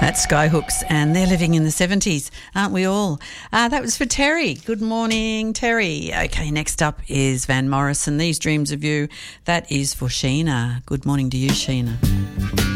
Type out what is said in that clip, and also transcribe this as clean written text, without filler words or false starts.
That's Skyhooks, and they're living in the 70s, aren't we all? That was for Terry. Good morning, Terry. Okay, next up is Van Morrison, These Dreams of You. That is for Sheena. Good morning to you, Sheena.